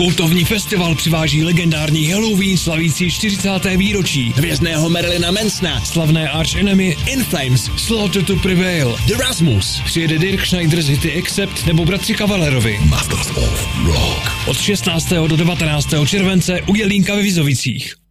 Kultovní festival přiváží legendární Halloween slavící 40. výročí, hvězdného Marilyna Mansona, slavné Arch Enemy, In Flames, Slaughter to Prevail, The Rasmus, přijede Dirk Schneider z Hity Accept nebo bratři Cavallerovi. Masters of Rock. Od 16. do 19. července u Jelínka ve Vizovicích.